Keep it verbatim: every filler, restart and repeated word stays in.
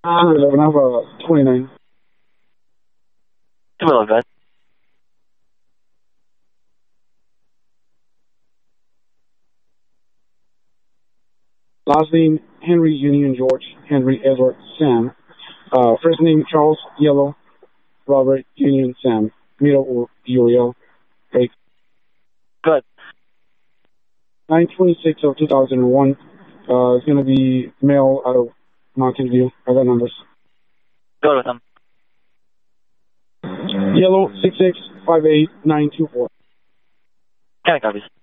Uh, eleven, I have a twenty-nine. Two million, go ahead. Last name, Henry Union George, Henry Edward Sam. Uh, first name, Charles Yellow, Robert Union Sam. Middle, Uriel. Break. Good. nine twenty-six of two thousand one. Uh, it's going to be male out of Mountain View. I got numbers. Go with them. Yellow, six six five eight nine two four. County copies.